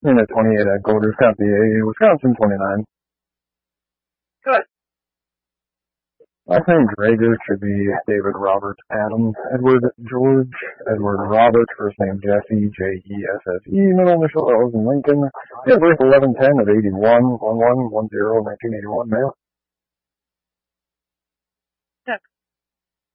In at 28 at Golders, got the A, Wisconsin 29. Good. Last name Drager should be David Robert Adams. Edward George, Edward Robert, first name Jesse, Jesse, middle initial L's in Lincoln. Date of birth 11/10 of 81, 11/10/1981, male.